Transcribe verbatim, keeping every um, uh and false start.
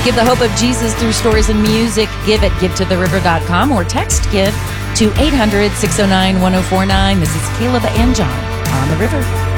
Give the hope of Jesus through stories and music. Give at give to the river dot com or text give to eight hundred, six oh nine, one oh four nine. This is Caleb and John on the River.